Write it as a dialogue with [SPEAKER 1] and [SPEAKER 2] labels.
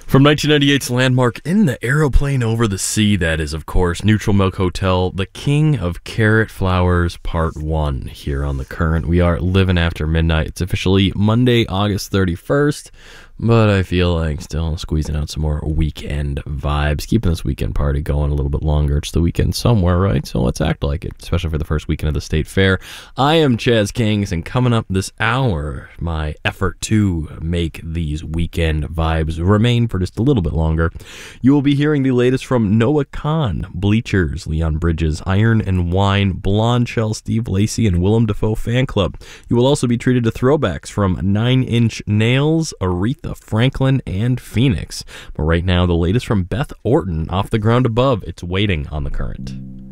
[SPEAKER 1] From 1998's landmark In the Aeroplane Over the Sea, that is, of course, Neutral Milk Hotel, The King of Carrot Flowers, Part 1, here on The Current. We are living after midnight. It's officially Monday, August 31st, but I feel like still squeezing out some more weekend vibes, keeping this weekend party going a little bit longer. It's the weekend somewhere, right? So let's act like it, especially for the first weekend of the State Fair. I am Chaz Kings, and coming up this hour, my effort to make these weekend vibes remain for just a little bit longer. You will be hearing the latest from Noah Kahan, Bleachers, Leon Bridges, Iron and Wine, Blonde Shell, Steve Lacy, and Willem Dafoe Fan Club. You will also be treated to throwbacks from Nine Inch Nails, Aretha Franklin, and Phoenix. But right now, the latest from Beth Orton, Off the Ground Above. It's waiting on The Current.